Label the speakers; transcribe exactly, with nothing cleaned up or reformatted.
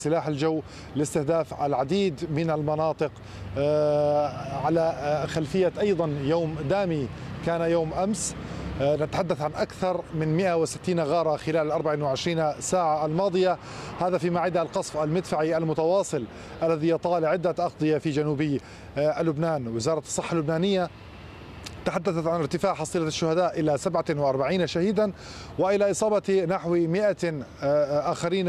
Speaker 1: سلاح الجو لاستهداف العديد من المناطق على خلفية أيضا يوم دامي كان يوم أمس. نتحدث عن أكثر من مئة وستين غارة خلال الأربع وعشرين ساعة الماضية، هذا فيما عدا القصف المدفعي المتواصل الذي يطال عدة أقضية في جنوبي لبنان. وزارة الصحة اللبنانية تحدثت عن ارتفاع حصيلة الشهداء إلى سبعة وأربعين شهيدا وإلى إصابة نحو مئة آخرين